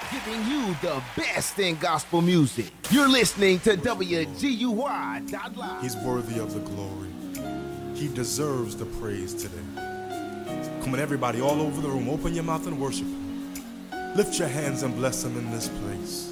giving you the best in gospel music. You're listening to WGUY.live. He's worthy of the glory. He deserves the praise today. Come on, everybody, all over the room, open your mouth and worship Him. Lift your hands and bless Him in this place.